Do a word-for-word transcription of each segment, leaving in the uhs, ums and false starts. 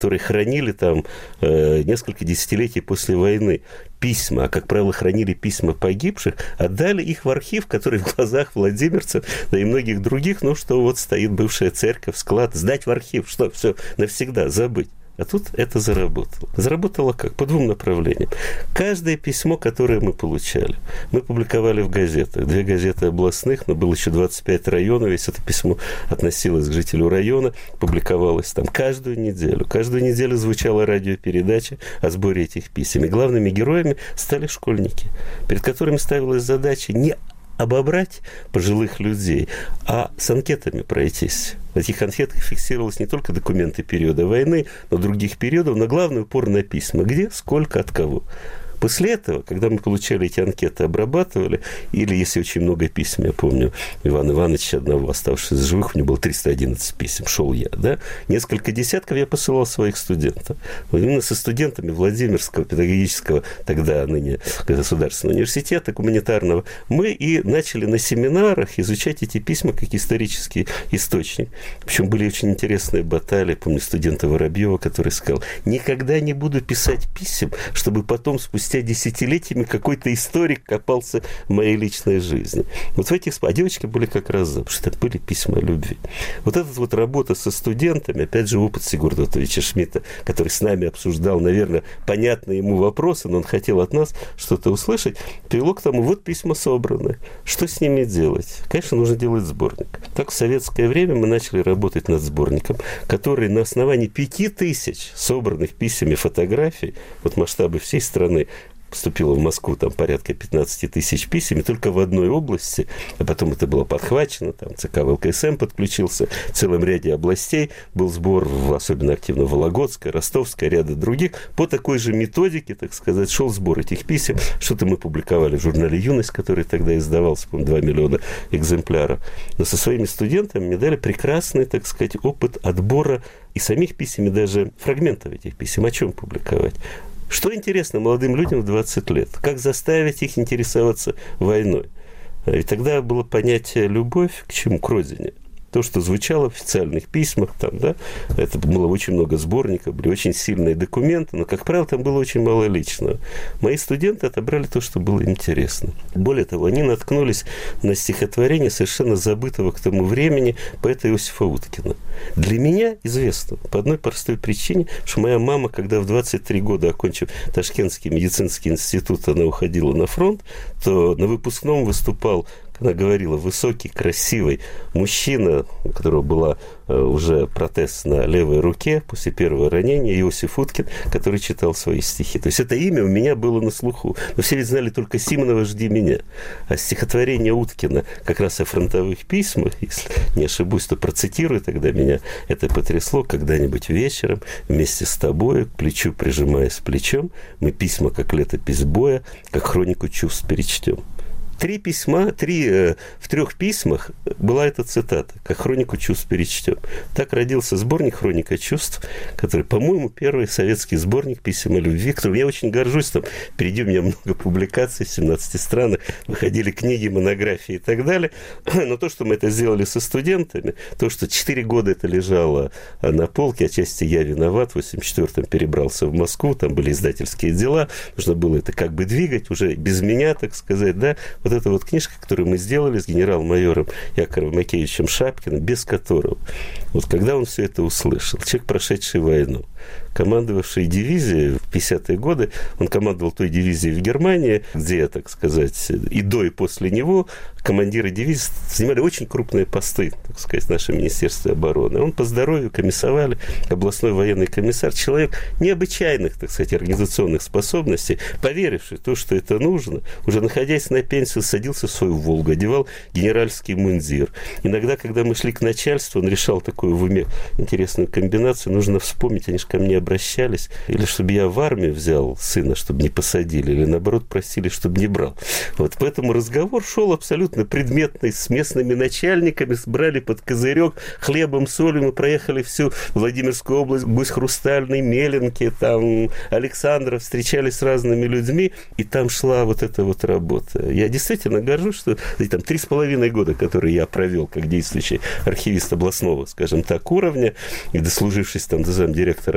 которые хранили там э, несколько десятилетий после войны письма, а, как правило, хранили письма погибших, отдали их в архив, который в глазах владимирцев, да и многих других, ну, что вот стоит бывшая церковь, склад, сдать в архив, что, все, навсегда, забыть. А тут это заработало. Заработало как? По двум направлениям. Каждое письмо, которое мы получали, мы публиковали в газетах. Две газеты областных, но было еще двадцать пять районов. Весь это письмо относилось к жителю района, публиковалось там каждую неделю. Каждую неделю звучала радиопередача о сборе этих писем. И главными героями стали школьники, перед которыми ставилась задача не обобрать пожилых людей, а с анкетами пройтись. В этих анкетах фиксировалось не только документы периода войны, но и других периодов, но главный упор на письма. Где, сколько, от кого. После этого, когда мы получали эти анкеты, обрабатывали, или если очень много писем, я помню, Ивана Ивановича одного, оставшегося живых, у него было триста одиннадцать писем, шел я, да, несколько десятков я посылал своих студентов. Вот именно со студентами Владимирского педагогического, тогда ныне Государственного университета гуманитарного, мы и начали на семинарах изучать эти письма как исторический источник. Причем были очень интересные баталии, помню студента Воробьева, который сказал: никогда не буду писать писем, чтобы потом спустя десятилетиями какой-то историк копался в моей личной жизни. Вот в этих... А девочки были как раз за, потому что это были письма любви. Вот эта вот работа со студентами, опять же, опыт Сигурда Отовича Шмидта, который с нами обсуждал, наверное, понятные ему вопросы, но он хотел от нас что-то услышать, привело к тому: вот письма собраны. Что с ними делать? Конечно, нужно делать сборник. Так в советское время мы начали работать над сборником, который на основании пяти тысяч собранных писем и фотографий, вот масштабы всей страны, поступило в Москву там порядка пятнадцать тысяч писем, и только в одной области, а потом это было подхвачено, там ЦК ВЛКСМ подключился, в целом ряде областей был сбор, особенно активно Вологодская, Ростовская, ряда других, по такой же методике, так сказать, шел сбор этих писем. Что-то мы публиковали в журнале «Юность», который тогда издавался, по-моему, два миллиона экземпляров. Но со своими студентами мне дали прекрасный, так сказать, опыт отбора и самих писем, и даже фрагментов этих писем. О чем публиковать? Что интересно молодым людям в двадцать лет? Как заставить их интересоваться войной? И тогда было понятие «любовь» к чему? К родине. То, что звучало в официальных письмах, там, да, это было очень много сборников, были очень сильные документы, но, как правило, там было очень мало личного. Мои студенты отобрали то, что было интересно. Более того, они наткнулись на стихотворение совершенно забытого к тому времени поэта Иосифа Уткина. Для меня известно по одной простой причине, что моя мама, когда в двадцать три года, окончив Ташкентский медицинский институт, она уходила на фронт, то на выпускном выступал, она говорила, высокий, красивый мужчина, у которого была уже протез на левой руке после первого ранения, Иосиф Уткин, который читал свои стихи. То есть это имя у меня было на слуху. Но все ведь знали только Симонова «Жди меня». А стихотворение Уткина как раз о фронтовых письмах, если не ошибусь, то процитирую, тогда меня это потрясло: когда-нибудь вечером вместе с тобой, к плечу прижимаясь плечом, мы письма, как летопись боя, как хронику чувств перечтем. Три письма, три, э, в трех письмах была эта цитата: как хронику чувств перечтем. Так родился сборник «Хроника чувств», который, по-моему, первый советский сборник писем о любви, которым я очень горжусь. Там впереди у меня много публикаций в семнадцати странах, выходили книги, монографии и так далее. Но то, что мы это сделали со студентами, то, что четыре года это лежало на полке, отчасти я виноват, в восемьдесят четвёртом перебрался в Москву, там были издательские дела, нужно было это как бы двигать уже без меня, так сказать, да. Вот эта вот книжка, которую мы сделали с генерал-майором Яковом Макеевичем Шапкиным, без которого, вот когда он все это услышал, человек, прошедший войну, командовавший дивизией в пятидесятые годы, он командовал той дивизией в Германии, где, так сказать, и до, и после него командиры дивизии занимали очень крупные посты, так сказать, в нашем Министерстве обороны. Он по здоровью комиссовали, областной военный комиссар, человек необычайных, так сказать, организационных способностей, поверивший в то, что это нужно, уже находясь на пенсии, садился в свою «Волгу», одевал генеральский мундир. Иногда, когда мы шли к начальству, он решал такую в уме интересную комбинацию: нужно вспомнить, они же ко мне обращались, или чтобы я в армию взял сына, чтобы не посадили, или наоборот просили, чтобы не брал. Вот поэтому разговор шел абсолютно предметный, с местными начальниками, брали под козырек хлебом, солью, мы проехали всю Владимирскую область, Гусь Хрустальный, Меленки, там Александров, встречались с разными людьми, и там шла вот эта вот работа. Я действительно горжусь, что там три с половиной года, которые я провел как действующий архивист областного, скажем так, уровня, и дослужившись там до замдиректора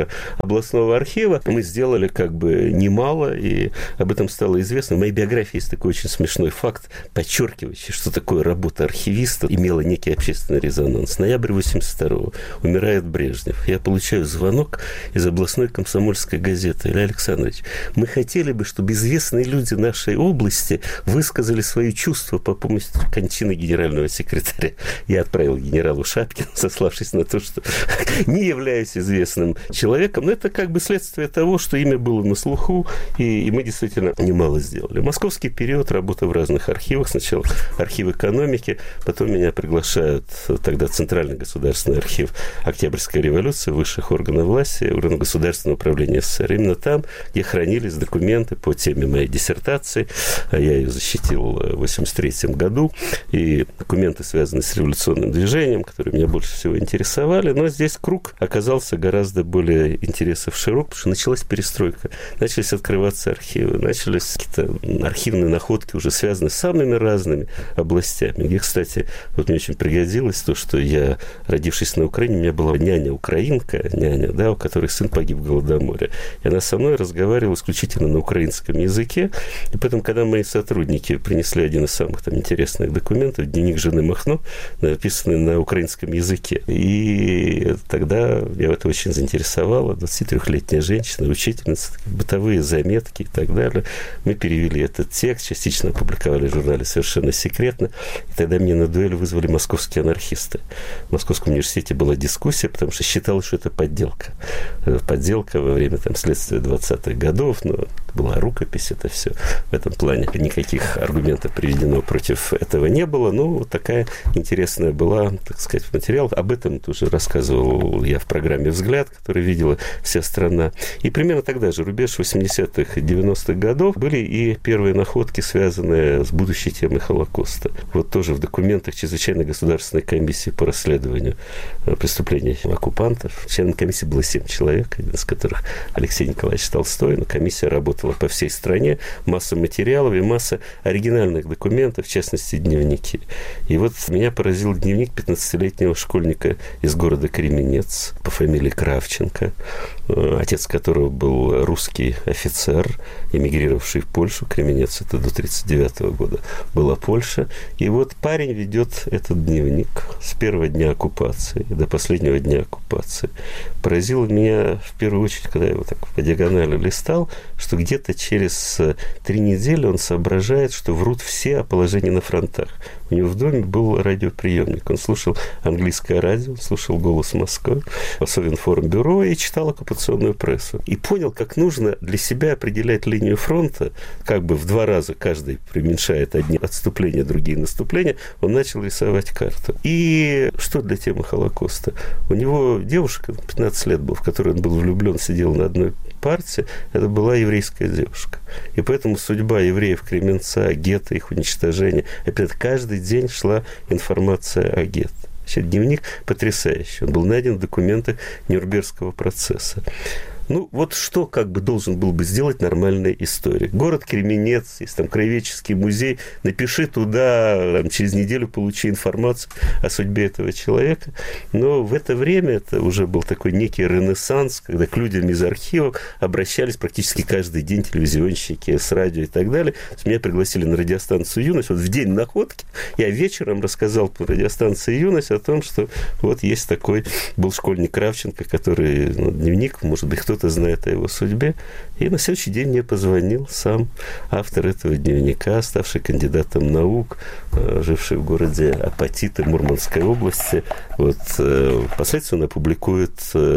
директора областного архива. Мы сделали как бы немало, и об этом стало известно. В моей биографии есть такой очень смешной факт, подчеркивающий, что такое работа архивиста имела некий общественный резонанс. Ноябрь восемьдесят второго. Умирает Брежнев. Я получаю звонок из областной комсомольской газеты. Илья Александрович, мы хотели бы, чтобы известные люди нашей области высказали свои чувства по поводу кончины генерального секретаря. Я отправил генералу Шапкину, сославшись на то, что не являюсь известным человеком. Но это как бы следствие того, что имя было на слуху, и, и мы действительно немало сделали. Московский период, работа в разных архивах. Сначала архив экономики, потом меня приглашают тогда Центральный государственный архив Октябрьской революции, высших органов власти, органов государственного управления СССР. Именно там, где хранились документы по теме моей диссертации. Я ее защитил в восемьдесят третьем году. И документы, связанные с революционным движением, которые меня больше всего интересовали. Но здесь круг оказался гораздо более интересов широк, потому что началась перестройка. Начались открываться архивы, начались какие-то архивные находки, уже связанные с самыми разными областями. Где, кстати, вот мне очень пригодилось то, что я, родившись на Украине, у меня была няня-украинка, няня, да, у которой сын погиб в Голодоморе. И она со мной разговаривала исключительно на украинском языке. И поэтому, когда мои сотрудники принесли один из самых там интересных документов, дневник жены Махно, написанный на украинском языке. И тогда меня это очень заинтересовало. двадцатитрёхлетняя женщина, учительница, бытовые заметки и так далее. Мы перевели этот текст, частично опубликовали в журнале совершенно секретно. И тогда меня на дуэль вызвали московские анархисты. В Московском университете была дискуссия, потому что считалось, что это подделка. Подделка во время там, следствия двадцатых годов, но была рукопись, это все. В этом плане никаких аргументов приведено против этого не было. Но вот такая интересная была, так сказать, материал. Об этом тоже рассказывал я в программе «Взгляд», которую видела вся страна. И примерно тогда же, рубеж восьмидесятых и девяностых годов, были и первые находки, связанные с будущей темой Холокоста. Вот тоже в документах Чрезвычайной государственной комиссии по расследованию преступлений оккупантов. Членом комиссии было семь человек, один из которых Алексей Николаевич Толстой. Но комиссия работала по всей стране. Масса материалов и масса оригинальных документов, в частности, дневники. И вот меня поразил дневник пятнадцатилетнего школьника из города Кременец по фамилии Кравченко, отец которого был русский офицер, эмигрировавший в Польшу. Кременец, это до тридцать девятого года была Польша. И вот парень ведет этот дневник с первого дня оккупации до последнего дня оккупации. Поразило меня в первую очередь, когда я его так по диагонали листал, что где-то через три недели он соображает, что врут все о положении на фронтах. У него в доме был радиоприемник. Он слушал английское радио, он слушал «Голос Москвы», Совинформбюро и читал оккупационную прессу. И понял, как нужно для себя определять линию фронта, как бы в два раза каждый преуменьшает одни отступления, другие наступления. Он начал рисовать карту. И что для темы Холокоста? У него девушка, пятнадцать лет был, в которую он был влюблен, сидел на одной партии. Это была еврейская девушка. И поэтому судьба евреев Кременца, гетто, их уничтожение, опять каждый день шла информация о гетто. Значит, дневник потрясающий. Он был найден в документах Нюрнбергского процесса. Ну, вот что как бы должен был бы сделать нормальный историк? Город Кременец, есть там краеведческий музей, напиши туда, там, через неделю получи информацию о судьбе этого человека. Но в это время это уже был такой некий ренессанс, когда к людям из архивов обращались практически каждый день телевизионщики с радио и так далее. Меня пригласили на радиостанцию «Юность». Вот в день находки я вечером рассказал по радиостанции «Юность» о том, что вот есть такой был школьник Кравченко, который, ну, дневник, может быть, кто кто-то знает о его судьбе. И на следующий день мне позвонил сам автор этого дневника, ставший кандидатом наук, живший в городе Апатиты Мурманской области. Вот, впоследствии он опубликует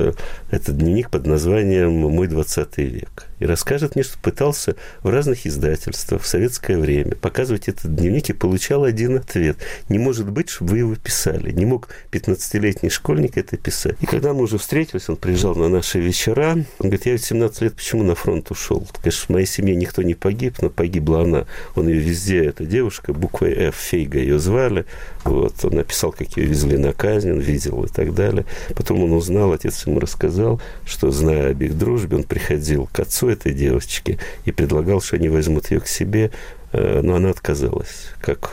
этот дневник под названием «Мой двадцатый век». И расскажет мне, что пытался в разных издательствах в советское время показывать этот дневник и получал один ответ. Не может быть, чтобы вы его писали. Не мог пятнадцатилетний школьник это писать. И когда мы уже встретились, он приезжал на наши вечера. Он говорит, я в семнадцать лет почему на фронт ушел? Конечно, в моей семье никто не погиб, но погибла она. Он ее везде, эта девушка, буквой F, Фейга ее звали. Вот. Он написал, как ее везли на казнь, он видел и так далее. Потом он узнал, отец ему рассказал, что, зная об их дружбе, он приходил к отцу этой девочки и предлагал, что они возьмут ее к себе, но она отказалась, как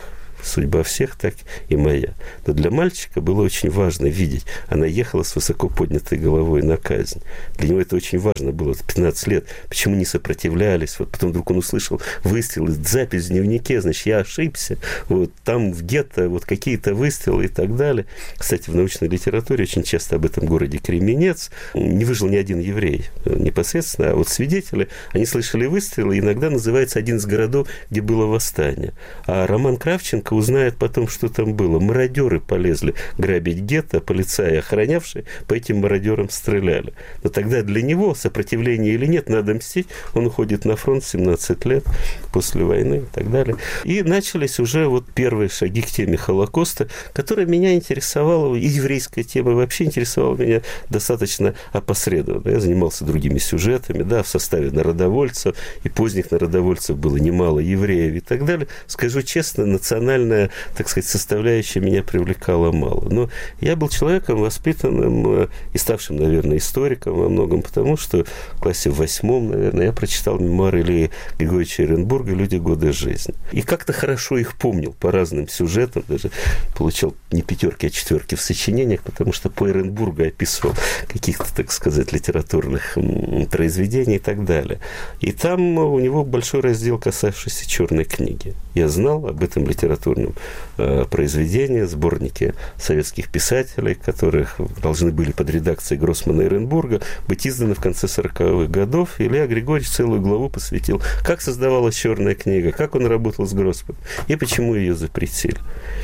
судьба всех, так и моя. Но для мальчика было очень важно видеть. Она ехала с высоко поднятой головой на казнь. Для него это очень важно было, пятнадцать лет. Почему не сопротивлялись? Вот потом вдруг он услышал выстрелы, запись в дневнике, значит, я ошибся. Вот там в гетто вот какие-то выстрелы и так далее. Кстати, в научной литературе очень часто об этом городе Кременец не выжил ни один еврей непосредственно, а вот свидетели, они слышали выстрелы, иногда называется один из городов, где было восстание. А Роман Кравченко узнает потом, что там было. Мародеры полезли грабить гетто, полицаи, охранявшие, по этим мародерам стреляли. Но тогда для него, сопротивление или нет, надо мстить. Он уходит на фронт в семнадцать лет после войны и так далее. И начались уже вот первые шаги к теме Холокоста, которая меня интересовала, и еврейская тема вообще интересовала меня достаточно опосредованно. Я занимался другими сюжетами, да, в составе народовольцев, и поздних народовольцев было немало евреев и так далее. Скажу честно, национальная, так сказать, составляющая меня привлекала мало. Но я был человеком, воспитанным и ставшим, наверное, историком во многом, потому что в классе в восьмом, наверное, я прочитал мемуары Ильи Григорьевича Эренбурга «Люди, годы жизни». И как-то хорошо их помнил по разным сюжетам, даже получал не пятерки, а четверки в сочинениях, потому что по Эренбургу описывал каких-то, так сказать, литературных произведений и так далее. И там у него большой раздел, касавшийся «Черной книги». Я знал об этом литературном э, произведении, сборнике советских писателей, которых должны были под редакцией Гроссмана и Эренбурга быть изданы в конце сороковых годов. Илья Григорьевич целую главу посвятил, как создавалась «Черная книга», как он работал с Гроссманом и почему ее запретили.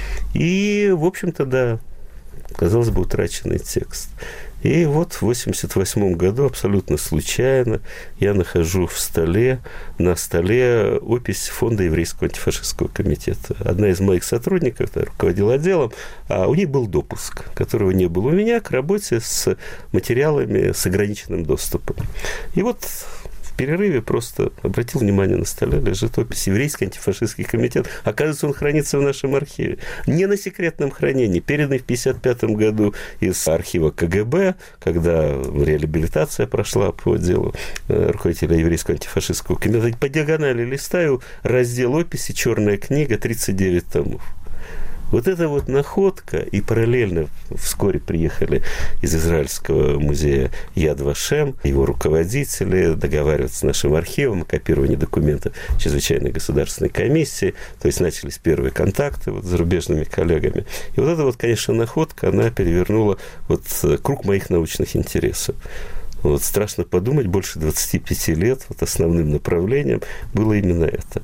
И, в общем-то, да, казалось бы, утраченный текст. И вот в восемьдесят восьмом году абсолютно случайно я нахожу в столе, на столе опись Фонда Еврейского антифашистского комитета. Одна из моих сотрудников, руководила отделом, а у них был допуск, которого не было у меня, к работе с материалами с ограниченным доступом. И вот в перерыве просто обратил внимание, на столе лежит опись «Еврейский антифашистский комитет». Оказывается, он хранится в нашем архиве. Не на секретном хранении, переданный в пятьдесят пятом году из архива ка гэ бэ, когда реабилитация прошла по делу руководителя Еврейского антифашистского комитета. По диагонали листаю раздел описи «Черная книга», тридцать девять томов. Вот эта вот находка, и параллельно вскоре приехали из Израильского музея Яд Вашем, его руководители, договариваться с нашим архивом о копировании документов чрезвычайной государственной комиссии, то есть начались первые контакты вот с зарубежными коллегами. И вот эта вот, конечно, находка, она перевернула вот круг моих научных интересов. Вот, страшно подумать, больше двадцати пяти лет вот основным направлением было именно это.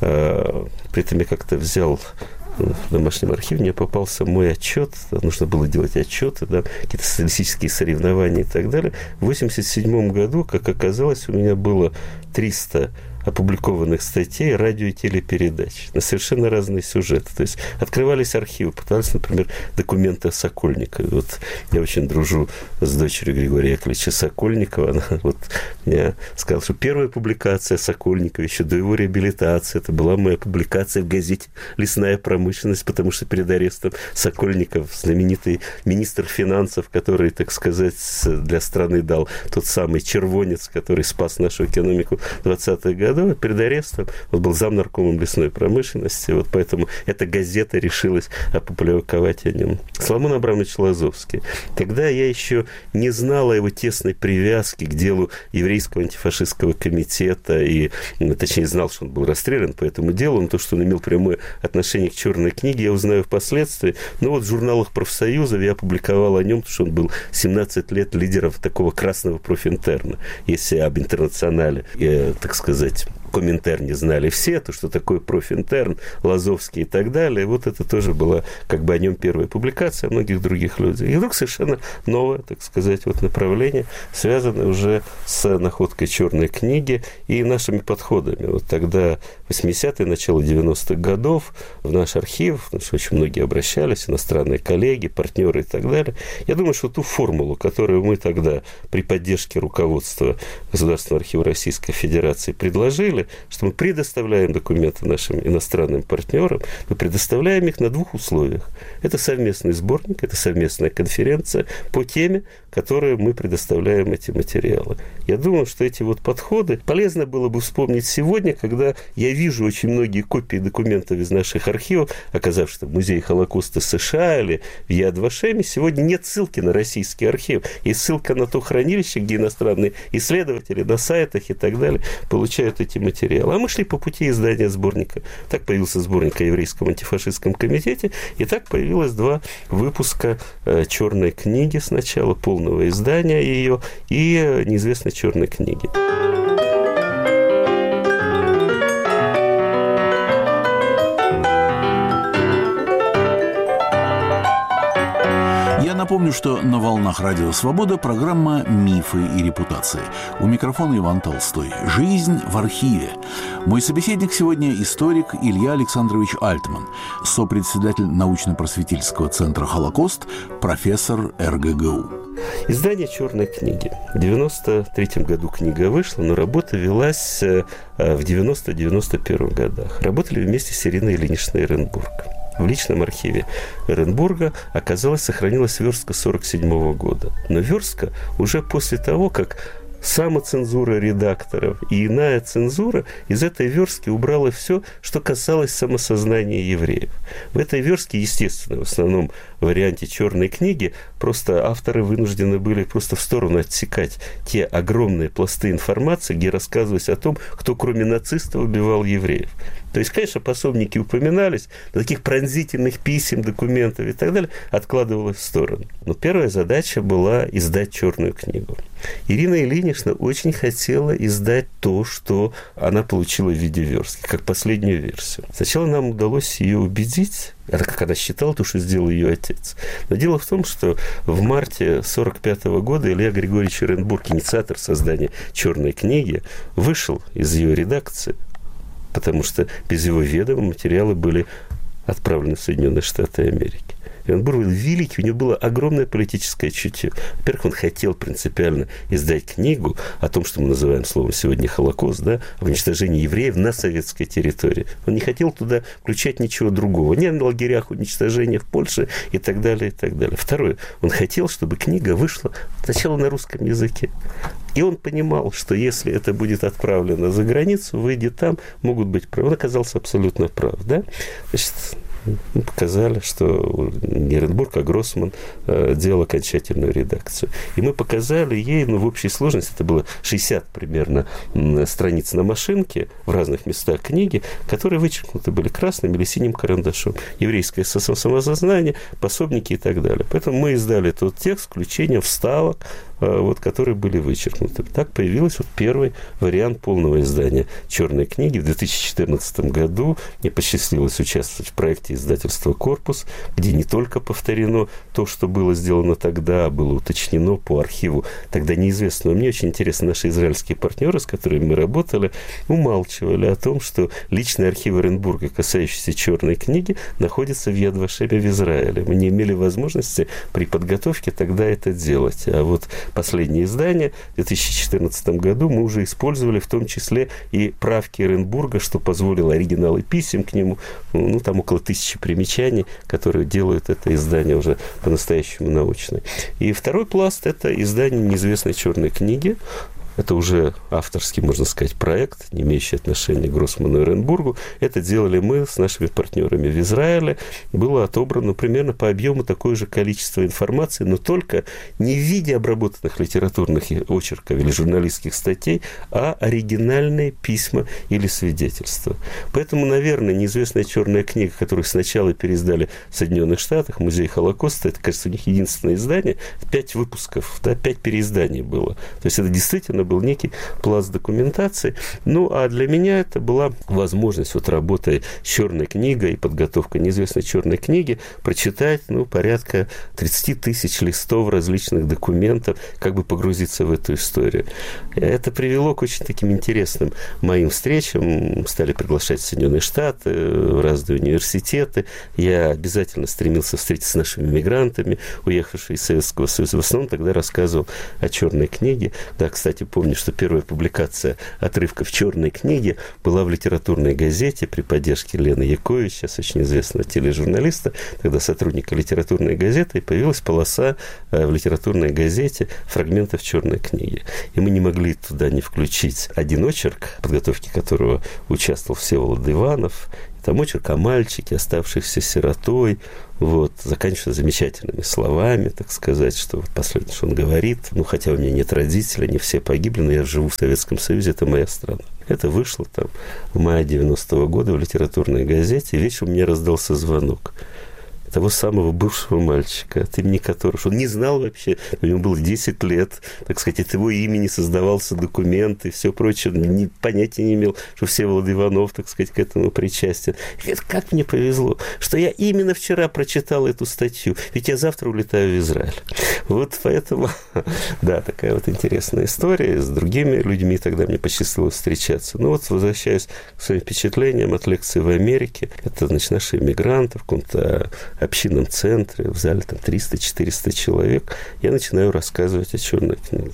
А, при этом я как-то взял в домашнем архиве, мне попался мой отчет, нужно было делать отчеты, да, какие-то социалистические соревнования и так далее. В восемьдесят седьмом году, как оказалось, у меня было триста опубликованных статей, радио и телепередач на совершенно разные сюжеты. То есть открывались архивы, пытались, например, документы о Сокольникове. Вот я очень дружу с дочерью Григория Яковлевича Сокольникова. Она вот мне сказала, что первая публикация Сокольникова еще до его реабилитации, это была моя публикация в газете «Лесная промышленность», потому что перед арестом Сокольников, знаменитый министр финансов, который, так сказать, для страны дал тот самый червонец, который спас нашу экономику в двадцатых годах, перед арестом он был замнаркомом лесной промышленности, вот поэтому эта газета решилась опубликовать о нем. Соломон Абрамович Лазовский. Тогда я еще не знал о его тесной привязке к делу Еврейского антифашистского комитета, и, точнее, знал, что он был расстрелян по этому делу, но то, что он имел прямое отношение к «Черной книге», я узнаю впоследствии. Но вот в журналах профсоюзов я опубликовал о нем, потому что он был семнадцать лет лидером такого красного профинтерна. Если об интернационале, я, так сказать, Коминтерне знали все, то, что такое профинтерн, Лазовский и так далее. Вот это тоже была как бы о нем первая публикация, многих других людей. И вдруг совершенно новое, так сказать, вот направление, связанное уже с находкой «Черной книги» и нашими подходами. Вот тогда, восьмидесятые, начало девяностых годов, в наш архив, очень многие обращались, иностранные коллеги, партнеры и так далее. Я думаю, что ту формулу, которую мы тогда при поддержке руководства Государственного архива Российской Федерации предложили, сказали, что мы предоставляем документы нашим иностранным партнерам, мы предоставляем их на двух условиях. Это совместный сборник, это совместная конференция по теме, которую мы предоставляем эти материалы. Я думаю, что эти вот подходы полезно было бы вспомнить сегодня, когда я вижу очень многие копии документов из наших архивов, оказавшись в Музее Холокоста США или в Яд Вашеме. Сегодня нет ссылки на российский архив. Есть ссылка на то хранилище, где иностранные исследователи на сайтах и так далее получают эти материалы. А мы шли по пути издания сборника. Так появился сборник о еврейском антифашистском комитете, и так появилось два выпуска «Черной книги» сначала, полного издания ее, и неизвестной черной книги. Я напомню, что на «Волнах Радио Свобода» программа «Мифы и репутации». У микрофона Иван Толстой. Жизнь в архиве. Мой собеседник сегодня историк Илья Александрович Альтман, сопредседатель научно-просветительского центра «Холокост», профессор эр гэ гэ у. Издание «Черной книги». В девяносто третьем году книга вышла, но работа велась в девяносто-девяносто первых годах. Работали вместе с Ириной Ильиничной Эренбург. В личном архиве Эренбурга оказалось, сохранилась верстка сорок седьмого года. Но верстка уже после того, как самоцензура редакторов и иная цензура из этой верстки убрала все, что касалось самосознания евреев. В этой верстке, естественно, в основном варианте «Черной книги», просто авторы вынуждены были просто в сторону отсекать те огромные пласты информации, где рассказывалось о том, кто кроме нацистов убивал евреев. То есть, конечно, пособники упоминались, но таких пронзительных писем, документов и так далее откладывалось в сторону. Но первая задача была издать «Черную книгу». Ирина Ильинична очень хотела издать то, что она получила в виде верстки, как последнюю версию. Сначала нам удалось ее убедить, это как она считала, то, что сделал ее отец. Но дело в том, что в марте сорок пятого года Илья Григорьевич Эренбург, инициатор создания «Черной книги», вышел из ее редакции, потому что без его ведома материалы были отправлены в Соединенные Штаты Америки. И он был великий, у него было огромное политическое чутье. Во-первых, он хотел принципиально издать книгу о том, что мы называем словом сегодня Холокост, да, о уничтожении евреев на советской территории. Он не хотел туда включать ничего другого, ни о лагерях уничтожения в Польше и так далее, и так далее. Второе, он хотел, чтобы книга вышла сначала на русском языке. И он понимал, что если это будет отправлено за границу, выйдет там, могут быть правы. Он оказался абсолютно прав, да? Значит, мы показали, что не Эренбург, а Гроссман э, делал окончательную редакцию. И мы показали ей, ну, в общей сложности, это было шестьдесят примерно страниц на машинке в разных местах книги, которые вычеркнуты были красным или синим карандашом. Еврейское самосознание, пособники и так далее. Поэтому мы издали тот текст с включением вставок, э, вот, которые были вычеркнуты. Так появился вот первый вариант полного издания «Черной книги». В две тысячи четырнадцатом году мне посчастливилось участвовать в проекте издательства «Корпус», где не только повторено то, что было сделано тогда, было уточнено по архиву тогда неизвестного. Мне очень интересно, наши израильские партнеры, с которыми мы работали, умалчивали о том, что личный архив Эренбурга, касающийся «Черной книги», находится в Яд Вашеме в Израиле. Мы не имели возможности при подготовке тогда это делать. А вот последнее издание в две тысячи четырнадцатом году мы уже использовали в том числе и правки Эренбурга, что позволило оригиналы писем к нему, ну, там около тысячи примечаний, которые делают это издание уже по-настоящему научное. И второй пласт – это издание неизвестной «Черной книги». Это уже авторский, можно сказать, проект, не имеющий отношения к Гроссману и Эренбургу. Это делали мы с нашими партнерами в Израиле. Было отобрано примерно по объему такое же количество информации, но только не в виде обработанных литературных очерков или журналистских статей, а оригинальные письма или свидетельства. Поэтому, наверное, неизвестная «Черная книга», которую сначала переиздали в Соединенных Штатах, Музей Холокоста, это, кажется, у них единственное издание, пять выпусков, да, пять переизданий было. То есть это действительно был некий пласт документации. Ну, а для меня это была возможность, вот работая с «Черной книгой» и подготовкой неизвестной «Черной книги», прочитать, ну, порядка тридцать тысяч листов различных документов, как бы погрузиться в эту историю. Это привело к очень таким интересным моим встречам. Стали приглашать в Соединенные Штаты, в разные университеты. Я обязательно стремился встретиться с нашими мигрантами, уехавшими из Советского Союза. В основном тогда рассказывал о «Черной книге». Да, кстати, помню, что первая публикация отрывков «Черной книги» была в литературной газете при поддержке Лены Якович, сейчас очень известного тележурналиста, тогда сотрудника литературной газеты, и появилась полоса в литературной газете фрагментов «Черной книги». И мы не могли туда не включить один очерк, в подготовке которого участвовал Всеволод Иванов. Там очерк о мальчике, оставшийся сиротой, вот, заканчивая замечательными словами, так сказать, что вот последнее, что он говорит, ну, хотя у меня нет родителей, они все погибли, но я живу в Советском Союзе, это моя страна. Это вышло там в мае девяностого года в литературной газете, и вечером у меня раздался звонок того самого бывшего мальчика, от имени которого, что он не знал вообще, ему было десять лет, так сказать, от его имени создавался документ и все прочее, ни, понятия не имел, что Всеволод Иванов, так сказать, к этому причастен. И говорит, как мне повезло, что я именно вчера прочитал эту статью, ведь я завтра улетаю в Израиль. Вот поэтому, да, такая вот интересная история. С другими людьми тогда мне посчастливилось встречаться. Ну вот, возвращаясь к своим впечатлениям от лекции в Америке, это, значит, наши иммигранты в каком-то общинном центре, в зале там триста-четыреста человек, я начинаю рассказывать о «Черной книге».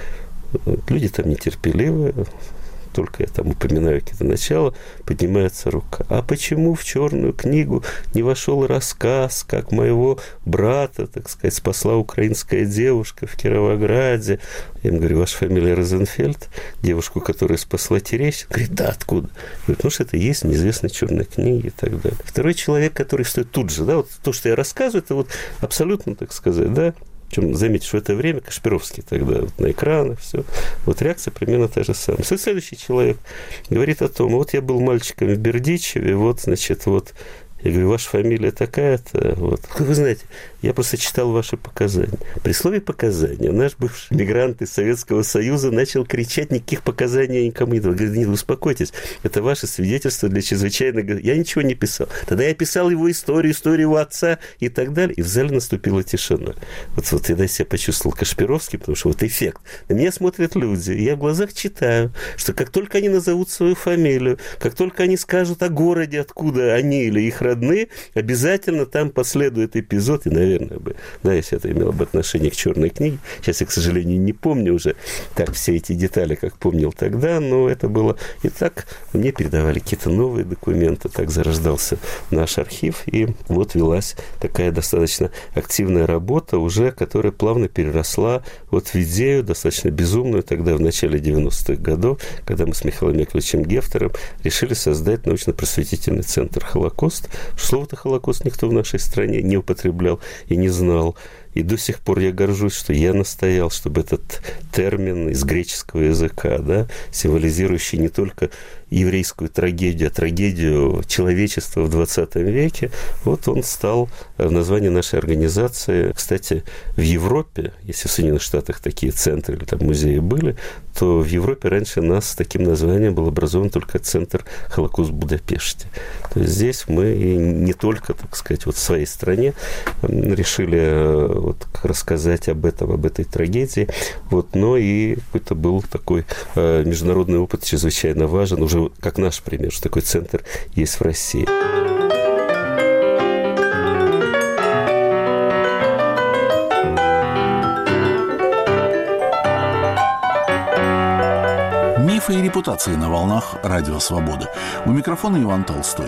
Люди там нетерпеливые, только я там упоминаю какие-то начала, поднимается рука. А почему в «Черную книгу» не вошел рассказ, как моего брата, так сказать, спасла украинская девушка в Кировограде? Я им говорю, ваша фамилия Розенфельд, девушку, которая спасла Терещенко? Говорит, да, откуда? Говорит, ну, что это есть в неизвестной «Черной книге» и так далее. Второй человек, который стоит тут же, да, вот то, что я рассказываю, это вот абсолютно, так сказать, да. Причем, заметьте, что в это время Кашпировский тогда вот на экранах, все. Вот реакция примерно та же самая. Следующий человек говорит о том, вот я был мальчиком в Бердичеве, вот, значит, вот, я говорю, ваша фамилия такая-то, вот. Вы знаете, я просто читал ваши показания. При слове «показания» наш бывший мигрант из Советского Союза начал кричать, никаких показаний я никому не дал. Говорит, нет, успокойтесь, это ваше свидетельство для чрезвычайного... Я ничего не писал. Тогда я писал его историю, историю его отца и так далее. И в зале наступила тишина. Вот, вот я себя почувствовал Кашпировский, потому что вот эффект. На меня смотрят люди, и я в глазах читаю, что как только они назовут свою фамилию, как только они скажут о городе, откуда они или их родные, обязательно там последует эпизод, и, наверное, бы, да, если это имело бы отношение к «Черной книге». Сейчас я, к сожалению, не помню уже так все эти детали, как помнил тогда, но это было... И так мне передавали какие-то новые документы, так зарождался наш архив, и вот велась такая достаточно активная работа уже, которая плавно переросла вот в идею достаточно безумную тогда, в начале девяностых годов, когда мы с Михаилом Яковлевичем Гефтером решили создать научно-просветительный центр «Холокост». Слово-то «Холокост» никто в нашей стране не употреблял и не знал. И до сих пор я горжусь, что я настоял, чтобы этот термин из греческого языка, да, символизирующий не только еврейскую трагедию, а трагедию человечества в двадцатом веке, вот он стал в названии нашей организации. Кстати, в Европе, если в Соединенных Штатах такие центры или там музеи были, то в Европе раньше нас с таким названием был образован только центр «Холокост» в Будапеште. То есть здесь мы не только, так сказать, вот в своей стране решили вот рассказать об этом, об этой трагедии, вот, но и это был такой э, международный опыт чрезвычайно важен, уже как наш пример, что такой центр есть в России. Мифы и репутации на волнах Радио Свобода. У микрофона Иван Толстой.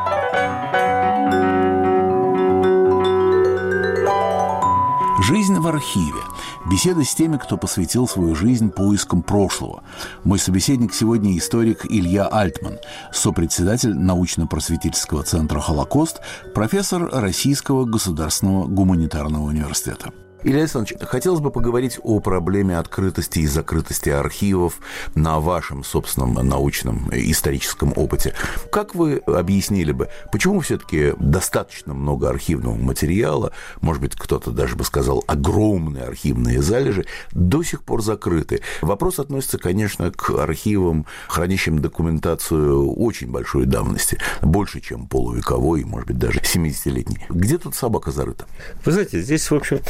Жизнь в архиве. Беседа с теми, кто посвятил свою жизнь поискам прошлого. Мой собеседник сегодня историк Илья Альтман, сопредседатель научно-просветительского центра «Холокост», профессор Российского государственного гуманитарного университета. Илья Александрович, хотелось бы поговорить о проблеме открытости и закрытости архивов на вашем собственном научном историческом опыте. Как вы объяснили бы, почему все-таки достаточно много архивного материала, может быть, кто-то даже бы сказал, огромные архивные залежи, до сих пор закрыты? Вопрос относится, конечно, к архивам, хранящим документацию очень большой давности, больше, чем полувековой, может быть, даже семидесятилетней. Где тут собака зарыта? Вы знаете, здесь, в общем-то,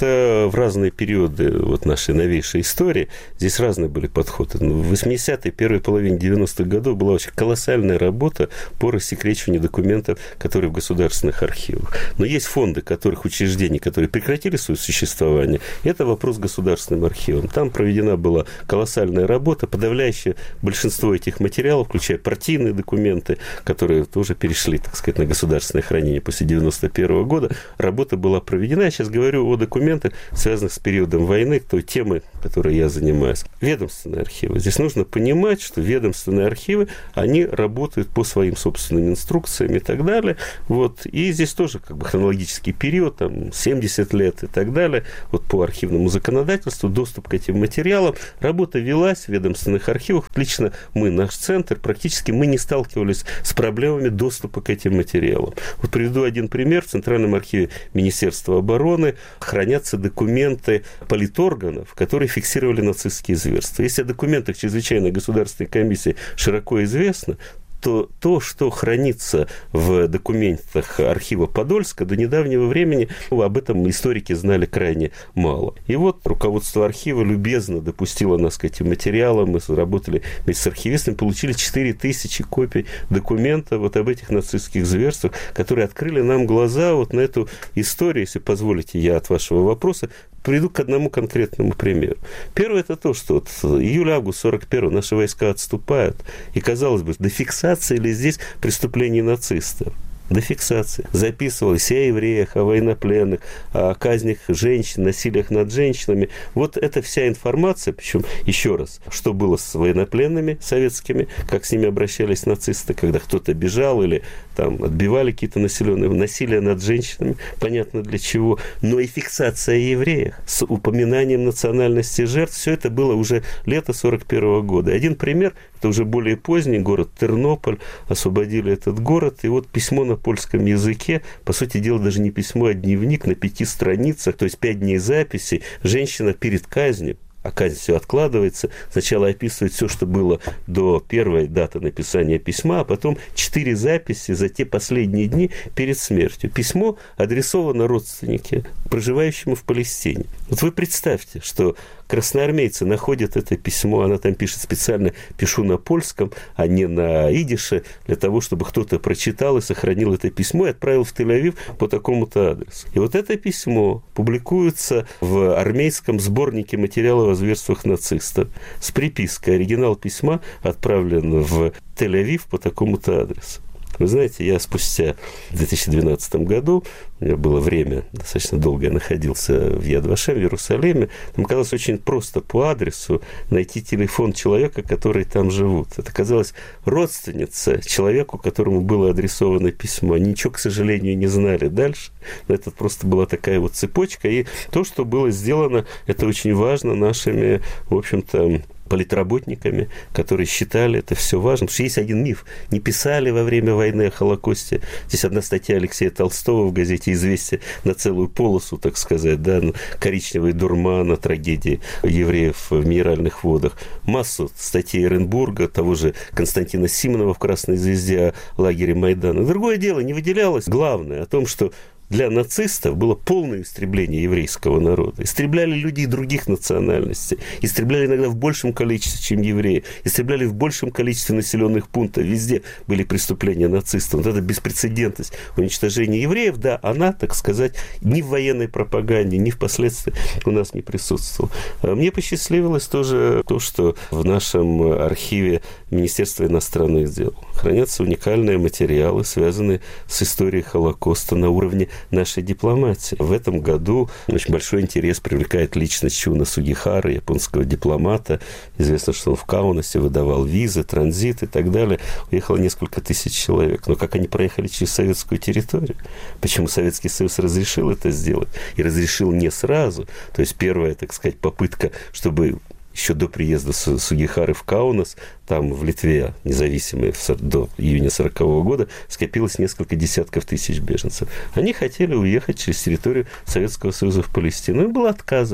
в разные периоды вот нашей новейшей истории. Здесь разные были подходы. В восьмидесятые, первой половине девяностых годов была очень колоссальная работа по рассекречиванию документов, которые в государственных архивах. Но есть фонды, которых учреждений, которые прекратили свое существование. Это вопрос государственным архивам. Там проведена была колоссальная работа. Подавляющее большинство этих материалов, включая партийные документы, которые тоже перешли, так сказать, на государственное хранение после девяносто первого года, работа была проведена. Я сейчас говорю о документах, связанных с периодом войны, той темы, которой я занимаюсь. Ведомственные архивы. Здесь нужно понимать, что ведомственные архивы, они работают по своим собственным инструкциям и так далее. Вот. И здесь тоже как бы хронологический период, там, семьдесят лет и так далее. Вот по архивному законодательству, доступ к этим материалам. Работа велась в ведомственных архивах. Лично мы, наш центр, практически мы не сталкивались с проблемами доступа к этим материалам. Вот приведу один пример. В Центральном архиве Министерства обороны хранятся документы политорганов, которые фиксировали нацистские зверства. Если о документах чрезвычайной государственной комиссии широко известно, то то, что хранится в документах архива Подольска, до недавнего времени об этом историки знали крайне мало. И вот руководство архива любезно допустило нас к этим материалам. Мы работали вместе с архивистами, получили четыре тысячи копий документов вот об этих нацистских зверствах, которые открыли нам глаза вот на эту историю. Если позволите, я от вашего вопроса приведу к одному конкретному примеру. Первое – это то, что вот июль-август сорок первого наши войска отступают, и, казалось бы, до фиксации ли здесь преступлений нацистов? До фиксации. Записывалось и о евреях, о военнопленных, о казнях женщин, насилиях над женщинами. Вот эта вся информация, причем, еще раз, что было с военнопленными советскими, как с ними обращались нацисты, когда кто-то бежал или там отбивали какие-то населенные, насилие над женщинами, понятно для чего, но и фиксация о евреях с упоминанием национальности жертв, все это было уже лето сорок первого года. Один пример, это уже более поздний город Тернополь, освободили этот город, и вот письмо на польском языке, по сути дела, даже не письмо, а дневник на пяти страницах, то есть пять дней записи, женщина перед казнью, а казнь все откладывается, сначала описывает все, что было до первой даты написания письма, а потом четыре записи за те последние дни перед смертью. Письмо адресовано родственнике, проживающему в Палестине. Вот вы представьте, что красноармейцы находят это письмо, она там пишет специально, пишу на польском, а не на идише, для того, чтобы кто-то прочитал и сохранил это письмо и отправил в Тель-Авив по такому-то адресу. И вот это письмо публикуется в армейском сборнике материалов о зверствах нацистов с припиской. Оригинал письма отправлен в Тель-Авив по такому-то адресу. Вы знаете, я спустя в две тысячи двенадцатом году, у меня было время, достаточно долго я находился в Яд Вашем, в Иерусалиме, там оказалось очень просто по адресу найти телефон человека, который там живут. Это оказалась родственница человеку, которому было адресовано письмо. Они ничего, к сожалению, не знали дальше, но это просто была такая вот цепочка, и то, что было сделано, это очень важно нашими, в общем-то, политработниками, которые считали это все важно. Потому что есть один миф. Не писали во время войны о Холокосте. Здесь одна статья Алексея Толстого в газете «Известия» на целую полосу, так сказать, да, коричневый дурман о трагедии евреев в Минеральных водах. Массу статей Эренбурга, того же Константина Симонова в «Красной звезде» о лагере Майдана. Другое дело, не выделялось главное о том, что для нацистов было полное истребление еврейского народа. Истребляли людей других национальностей. Истребляли иногда в большем количестве, чем евреи. Истребляли в большем количестве населенных пунктов. Везде были преступления нацистов. Вот эта беспрецедентность уничтожения евреев, да, она, так сказать, ни в военной пропаганде, ни впоследствии у нас не присутствовала. Мне посчастливилось тоже то, что в нашем архиве Министерства иностранных дел хранятся уникальные материалы, связанные с историей Холокоста на уровне нашей дипломатии. В этом году очень большой интерес привлекает личность Чуна Сугихара, японского дипломата. Известно, что он в Каунасе выдавал визы, транзит и так далее. Уехало несколько тысяч человек. Но как они проехали через советскую территорию? Почему Советский Союз разрешил это сделать? И разрешил не сразу. То есть первая, так сказать, попытка, чтобы еще до приезда Сугихары в Каунас, там в Литве, независимой до июня сорокового года, скопилось несколько десятков тысяч беженцев. Они хотели уехать через территорию Советского Союза в Палестину. Им было отказано.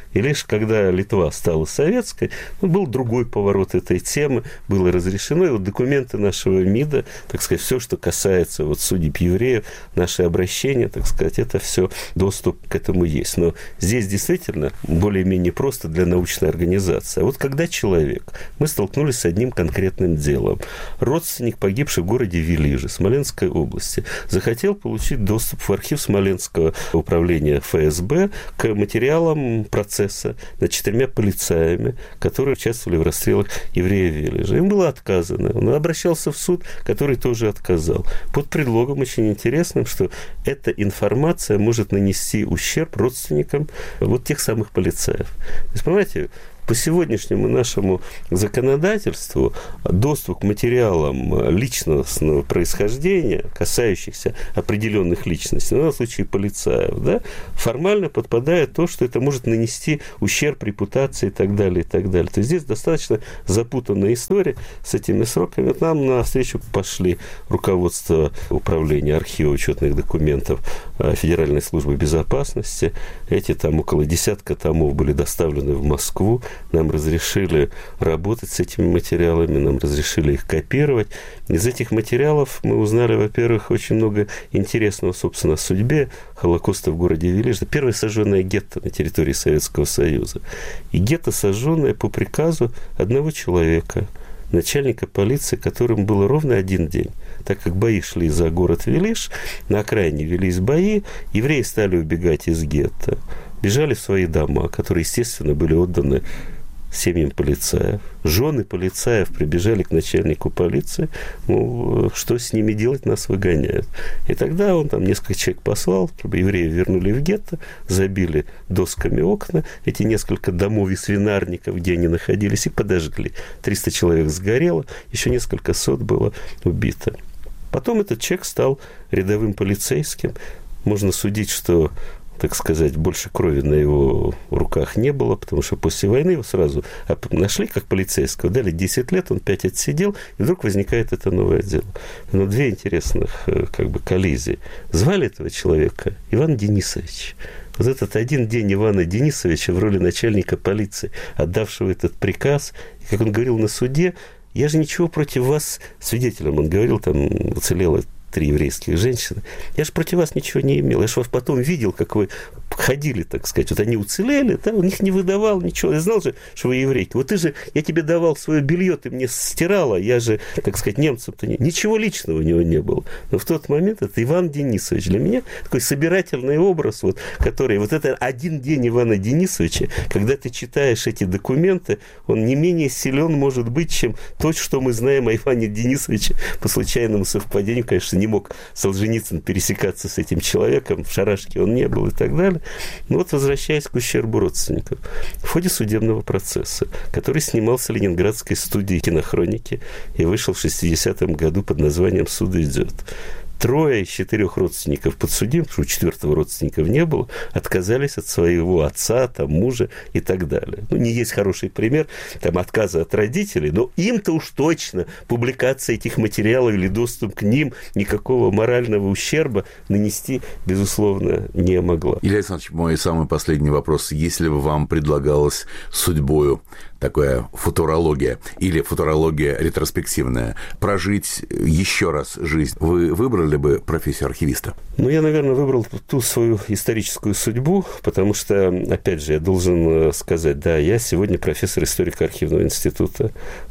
И лишь когда Литва стала советской, ну, был другой поворот этой темы, было разрешено. И вот документы нашего МИДа, так сказать, все, что касается вот судеб евреев, наши обращения, так сказать, это все, доступ к этому есть. Но здесь действительно более-менее просто для научной организации. А вот когда человек, мы столкнулись с одним конкретным делом. Родственник погибший в городе Велиже, Смоленской области, захотел получить доступ в архив Смоленского управления эф эс бэ к материалам процесса над четырьмя полицаями, которые участвовали в расстрелах евреев Велижа. Им было отказано. Он обращался в суд, который тоже отказал. Под предлогом очень интересным, что эта информация может нанести ущерб родственникам вот тех самых полицаев. То есть, понимаете, по сегодняшнему нашему законодательству доступ к материалам личностного происхождения, касающихся определенных личностей, ну, в случае полицаев, да, формально подпадает то, что это может нанести ущерб репутации и так далее, и так далее. То есть здесь достаточно запутанная история с этими сроками. Вот нам навстречу пошли руководство управления архива учетных документов Федеральной службы безопасности. Эти там около десятка томов были доставлены в Москву. Нам разрешили работать с этими материалами, нам разрешили их копировать. Из этих материалов мы узнали, во-первых, очень много интересного, собственно, о судьбе Холокоста в городе Велиж. Это первое сожженное гетто на территории Советского Союза. И гетто, сожженное по приказу одного человека, начальника полиции, которому было ровно один день. Так как бои шли за город Велиж, на окраине велись бои, евреи стали убегать из гетто. Бежали в свои дома, которые, естественно, были отданы семьям полицаев. Жены полицаев прибежали к начальнику полиции, мол, что с ними делать, нас выгоняют. И тогда он там несколько человек послал, чтобы евреев вернули в гетто, забили досками окна, эти несколько домов и свинарников, где они находились, и подожгли. триста человек сгорело, еще несколько сот было убито. Потом этот человек стал рядовым полицейским. Можно судить, что, так сказать, больше крови на его руках не было, потому что после войны его сразу нашли как полицейского, дали десять лет, он пять отсидел, и вдруг возникает это новое дело. Но две интересных как бы коллизии. Звали этого человека Иван Денисович. Вот этот один день Ивана Денисовича в роли начальника полиции, отдавшего этот приказ, и, как он говорил на суде, я же ничего против вас, свидетелем он говорил, там уцелело три еврейских женщины. Я же против вас ничего не имел. Я же вас потом видел, как вы ходили, так сказать. Вот они уцелели, да, у них не выдавал ничего. Я знал же, что вы еврейки. Вот ты же, я тебе давал свое белье, ты мне стирала. Я же, так сказать, немцам-то не... Ничего личного у него не было. Но в тот момент это Иван Денисович. Для меня такой собирательный образ, вот, который... Вот это один день Ивана Денисовича, когда ты читаешь эти документы, он не менее силен может быть, чем то, что мы знаем о Иване Денисовиче по случайному совпадению. Конечно, не мог Солженицын пересекаться с этим человеком, в шарашке он не был и так далее. Но вот, возвращаясь к ущербу родственников, в ходе судебного процесса, который снимался Ленинградской студией кинохроники и вышел в шестидесятом году под названием «Суд идет», трое из четырех родственников подсудимых, потому что у четвертого родственников не было, отказались от своего отца, там, мужа и так далее. Ну, не есть хороший пример там, отказа от родителей, но им-то уж точно публикация этих материалов или доступ к ним никакого морального ущерба нанести, безусловно, не могла. Илья Александрович, мой самый последний вопрос. Если бы вам предлагалось судьбою такая футурология или футурология ретроспективная, прожить еще раз жизнь, вы выбрали бы профессию архивиста? Ну, я, наверное, выбрал ту свою историческую судьбу, потому что, опять же, я должен сказать, да, я сегодня профессор историко-архивного института.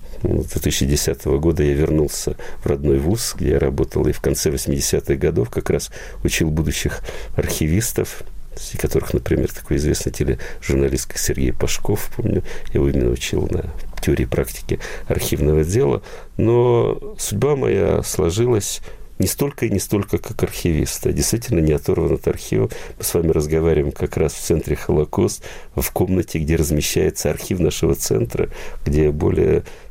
С две тысячи десятого года я вернулся в родной вуз, где я работал, и в конце восьмидесятых годов как раз учил будущих архивистов, среди которых, например, такой известный тележурналист, как Сергей Пашков, помню, я его именно учил на теории практики архивного дела. Но судьба моя сложилась не столько и не столько как архивиста. Действительно, не оторван от архива. Мы с вами разговариваем как раз в центре «Холокост», в комнате, где размещается архив нашего центра, где более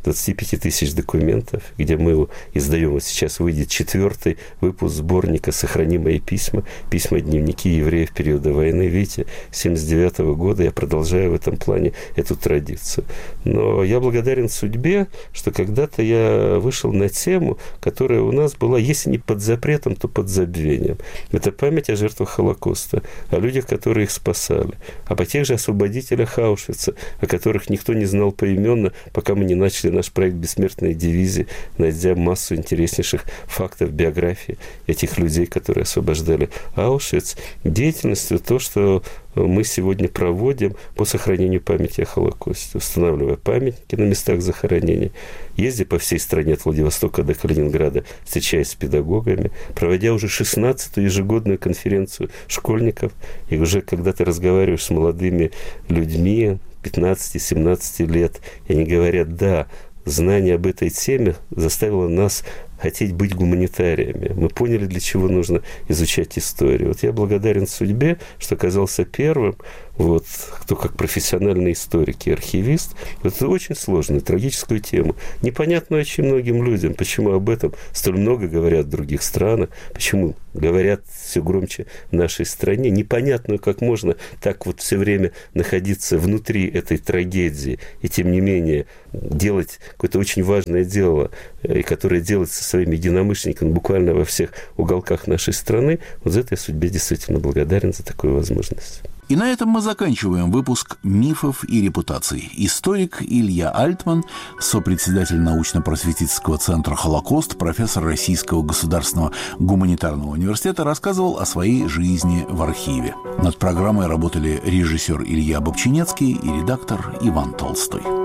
двадцати пяти тысяч документов, где мы издаем, вот сейчас выйдет четвертый выпуск сборника «Сохрани мои письма», письма-дневники евреев периода войны. Видите, с семьдесят девятого года я продолжаю в этом плане эту традицию. Но я благодарен судьбе, что когда-то я вышел на тему, которая у нас была, если не под запретом, то под забвением. Это память о жертвах Холокоста, о людях, которые их спасали, об тех же освободителях Аушвица, о которых никто не знал поименно, пока мы не начали наш проект «Бессмертные дивизии», найдя массу интереснейших фактов биографии этих людей, которые освобождали Аушвиц. Деятельностью то, что мы сегодня проводим по сохранению памяти о Холокосте, устанавливая памятники на местах захоронений, ездя по всей стране от Владивостока до Калининграда, встречаясь с педагогами, проводя уже шестнадцатую ежегодную конференцию школьников. И уже когда ты разговариваешь с молодыми людьми пятнадцати-семнадцати лет, и они говорят: да, знание об этой теме заставило нас хотеть быть гуманитариями. Мы поняли, для чего нужно изучать историю. Вот я благодарен судьбе, что оказался первым, вот, кто как профессиональный историк и архивист. Это очень сложную, трагическую тему. Непонятно очень многим людям, почему об этом столь много говорят в других странах, почему говорят все громче в нашей стране. Непонятно, как можно так вот все время находиться внутри этой трагедии и, тем не менее, делать какое-то очень важное дело, которое делается своими единомышленниками буквально во всех уголках нашей страны. Вот за это я судьбе действительно благодарен за такую возможность. И на этом мы заканчиваем выпуск «Мифов и репутаций». Историк Илья Альтман, сопредседатель научно-просветительского центра «Холокост», профессор Российского государственного гуманитарного университета, рассказывал о своей жизни в архиве. Над программой работали режиссер Илья Бобчинецкий и редактор Иван Толстой.